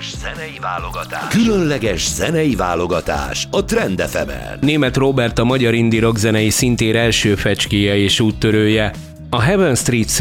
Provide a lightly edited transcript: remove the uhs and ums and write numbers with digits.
Különleges zenei válogatás a Trend FM-en. Németh Róbert a magyar indie rock zenei szintér első fecskéje és úttörője. A Heaven Street